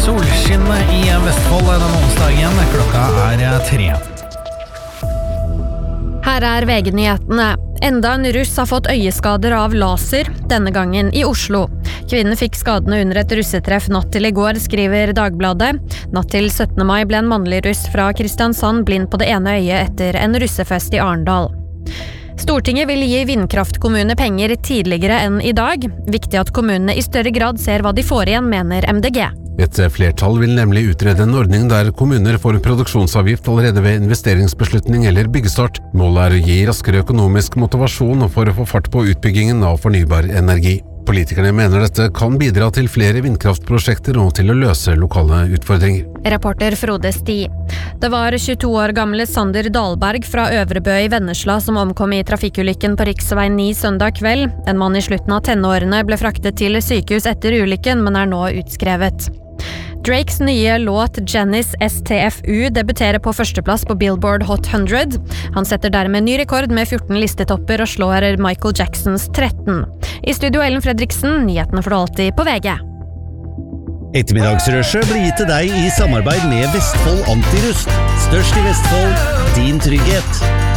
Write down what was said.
solskinnet i Vestfold denne onsdagen. Klokka 3. Her VG-nyhetene. Enda en russ har fått øyeskader av laser, denne gangen i Oslo. Kvinnen fikk skadene under et russetreff natt til i går, skriver Dagbladet. Natt til 17. mai ble en mannlig russ fra Kristiansand blind på det ene øyet etter en russefest i Arendal. Stortinget vil gi vindkraftkommune penger tidligere enn i dag. Viktig at kommunene i større grad ser hva de får igjen, mener MDG. Et flertall vil nemlig utrede en ordning der kommuner får produksjonsavgift allerede ved investeringsbeslutning eller byggestart. Målet å gi raskere økonomisk motivasjon for å få fart på utbyggingen av fornybar energi. Politikerne mener dette kan bidra til flere vindkraftprosjekter og til å løse lokale utfordringer. Reporter Frode Sti. Det var 22 år gamle Sander Dahlberg fra Øvrebø i Vennesla som omkom i trafikkulykken på riksvei 9 søndag kveld. En mann i slutten av tenårene ble fraktet til sykehus etter ulykken, men nå utskrevet. Drakes nye låt Janis STFU debuterer på førsteplass på Billboard Hot 100. Han setter dermed ny rekord med 14 listetopper og slår Michael Jacksons 13. I studio Ellen Fredriksen, nyhetene får du alltid på VG. Ettermiddagsrushet blir gitt til deg i samarbeid med Vestfold Antirust. Størst i Vestfold, din trygghet.